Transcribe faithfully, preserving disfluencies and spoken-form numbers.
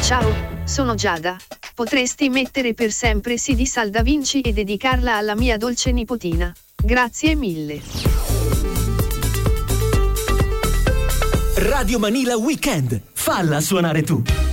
Ciao, sono Giada. Potresti mettere per sempre sì di Sal Da Vinci e dedicarla alla mia dolce nipotina. Grazie mille. Radio Manila Weekend. Falla suonare tu.